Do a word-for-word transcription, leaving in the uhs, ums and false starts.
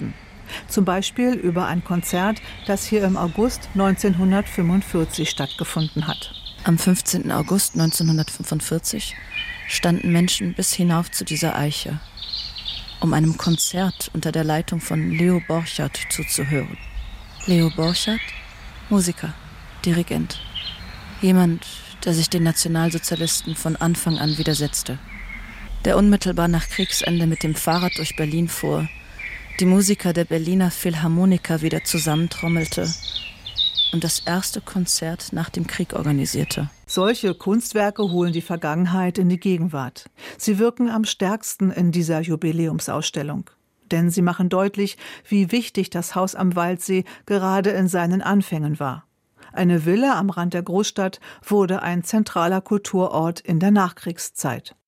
berichten. Zum Beispiel über ein Konzert, das hier im August neunzehnhundertfünfundvierzig stattgefunden hat. Am fünfzehnten August neunzehnhundertfünfundvierzig standen Menschen bis hinauf zu dieser Eiche, um einem Konzert unter der Leitung von Leo Borchardt zuzuhören. Leo Borchardt, Musiker, Dirigent. Jemand, der sich den Nationalsozialisten von Anfang an widersetzte. Der unmittelbar nach Kriegsende mit dem Fahrrad durch Berlin fuhr, die Musiker der Berliner Philharmoniker wieder zusammentrommelte und das erste Konzert nach dem Krieg organisierte. Solche Kunstwerke holen die Vergangenheit in die Gegenwart. Sie wirken am stärksten in dieser Jubiläumsausstellung. Denn sie machen deutlich, wie wichtig das Haus am Waldsee gerade in seinen Anfängen war. Eine Villa am Rand der Großstadt wurde ein zentraler Kulturort in der Nachkriegszeit.